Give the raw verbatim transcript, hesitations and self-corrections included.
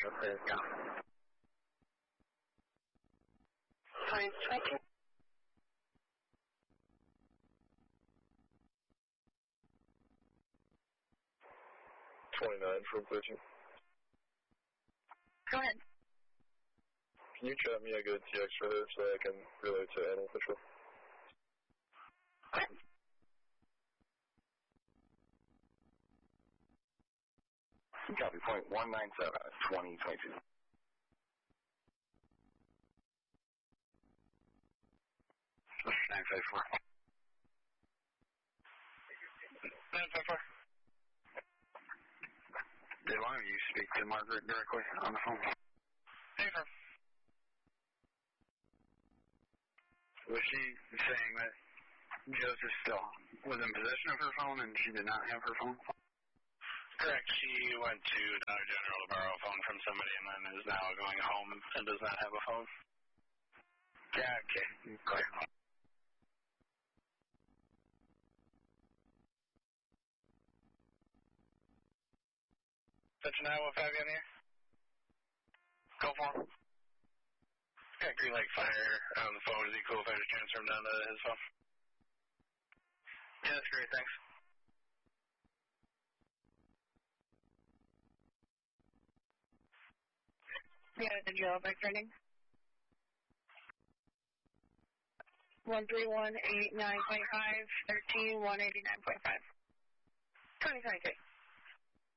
Central clear, go. Fine, thank you. twenty-nine from thirteen. Go ahead. Can you chat me a good T X for her so I can relay to Animal Control? What? Copy, point one nine seven, twenty twenty-two. nine five four. nine five four. Did one of you speak to Margaret directly on the phone? Hey, sir. Was she saying that Joseph still was in possession of her phone and she did not have her phone? Correct. She went to Dollar General to borrow a phone from somebody and then is now going home and does not have a phone. Yeah, okay. Clear. Touch now, what five you on here? Go for him. Yeah, green light fire on the phone. Is he cool if I just transfer him down to his phone? Yeah, that's great, thanks. Yeah, the drill back training. one three one eight nine point five, thirteen one eighty-nine point five. twenty twenty-three.